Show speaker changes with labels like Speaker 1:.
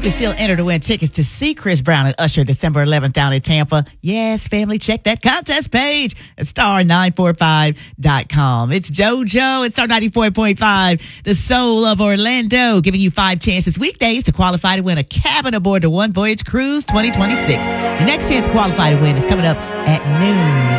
Speaker 1: You can still enter to win tickets to see Chris Brown and Usher December 11th down in Tampa. Yes, family, check that contest page at star945.com. It's JoJo at Star 94.5, the soul of Orlando, giving you 5 chances weekdays to qualify to win a cabin aboard the One Voyage Cruise 2026. The next chance to qualify to win is coming up at noon.